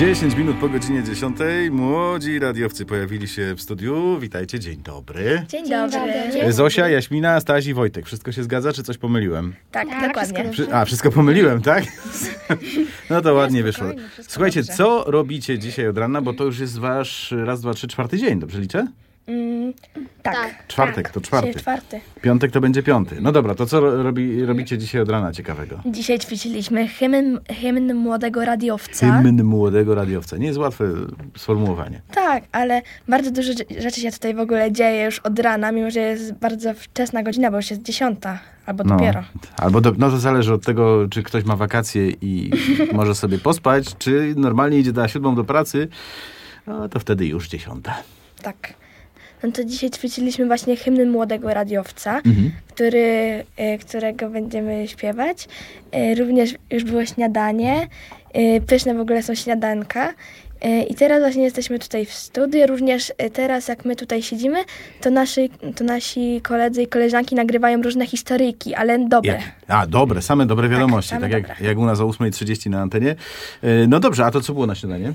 10 minut po godzinie 10. Młodzi radiowcy pojawili się w studiu. Witajcie, dzień dobry. Dzień dobry. Zosia, Jaśmina, Staś i Wojtek. Wszystko się zgadza, czy coś pomyliłem? Tak, dokładnie. Wszystko pomyliłem, tak? No to ładnie wyszło. Słuchajcie, dobrze. co robicie dzisiaj od rana, bo to już jest wasz raz, dwa, trzy, czwarty dzień, dobrze liczę? Tak. Czwartek to czwarty. Dzisiaj czwarty. Piątek to będzie piąty. No dobra, to co robicie dzisiaj od rana ciekawego? Dzisiaj ćwiczyliśmy hymn młodego radiowca. Hymn młodego radiowca. Nie jest łatwe sformułowanie. Tak, ale bardzo dużo rzeczy się tutaj w ogóle dzieje już od rana, mimo że jest bardzo wczesna godzina, bo już jest 10, albo dopiero. No to zależy od tego, czy ktoś ma wakacje i może sobie pospać, czy normalnie idzie na 7 do pracy, no to wtedy już 10. Tak. No to dzisiaj ćwiczyliśmy właśnie hymn młodego radiowca, którego będziemy śpiewać. Również już było śniadanie. Pyszne w ogóle są śniadanka. I teraz właśnie jesteśmy tutaj w studiu. Również teraz, jak my tutaj siedzimy, to nasi koledzy i koleżanki nagrywają różne historyjki, ale dobre. Dobre, same dobre wiadomości. same Tak dobre. jak u nas o 8:30 na antenie. No dobrze, a to co było na śniadanie?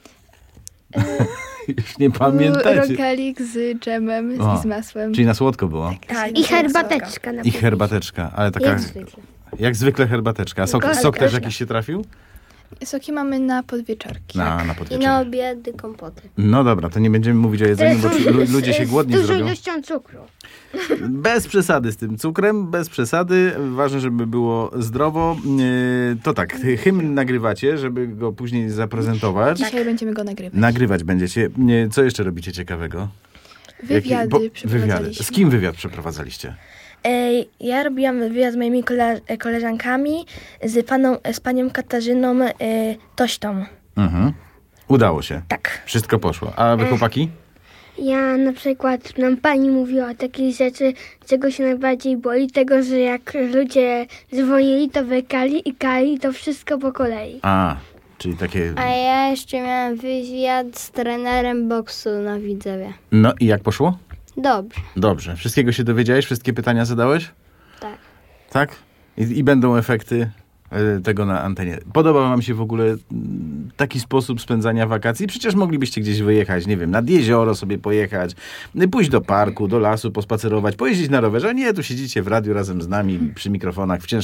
Już nie pamiętacie. Rogalik z dżemem i z masłem. Czyli na słodko było. Tak, I herbateczka na I herbateczka, ale taka... Jak zwykle herbateczka. A sok też jakiś się trafił? Soki mamy na podwieczorki. Na I podwieczorek. na obiady kompoty. No dobra, to nie będziemy mówić o jedzeniu, bo ludzie się głodni Z dużą zrobią. ilością cukru. Bez przesady z tym cukrem, bez przesady. Ważne, żeby było zdrowo. To tak, hymn nagrywacie, żeby go później zaprezentować. Dzisiaj będziemy go nagrywać. Nagrywać będziecie. Co jeszcze robicie ciekawego? Wywiady przeprowadzaliśmy. Z kim wywiad przeprowadzaliście? Ja robiłam wywiad z moimi koleżankami, z panią Katarzyną Tośtą. Mhm. Udało się. Tak. Wszystko poszło. A wy chłopaki? Ja na przykład, nam pani mówiła o takiej rzeczy, czego się najbardziej boi, tego, że jak ludzie dzwonili, to wykali i kali, to wszystko po kolei. Czyli takie... A ja jeszcze miałam wywiad z trenerem boksu na Widzewie. No i jak poszło? Dobrze. Dobrze. Wszystkiego się dowiedziałeś? Wszystkie pytania zadałeś? Tak. Tak? I będą efekty tego na antenie. Podoba wam się w ogóle taki sposób spędzania wakacji? Przecież moglibyście gdzieś wyjechać, nie wiem, nad jezioro sobie pojechać, pójść do parku, do lasu, pospacerować, pojeździć na rowerze. A nie, tu siedzicie w radiu razem z nami przy mikrofonach w ciężkim